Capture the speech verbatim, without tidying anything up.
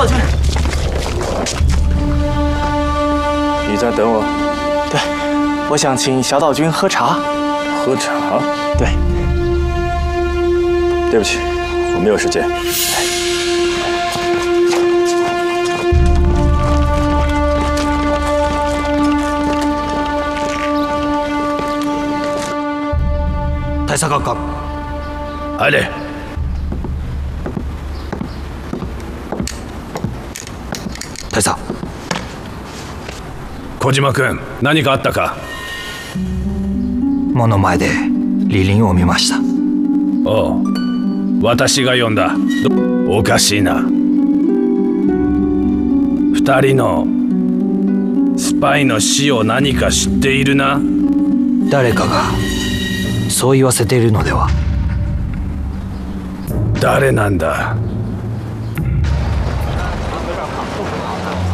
岛君， 你在等我？ 对，我想请小岛君喝茶。 喝茶？ 对。 对不起，我没有时间。 大佐閣下。 入れ。 大佐。 小島君、何かあったか？ 門の前でリリンを見ました。 おう、私が呼んだ。おかしいな。二人のスパイの死を何か知っているな？ 誰かがそう言わせているのでは？ 誰なんだ？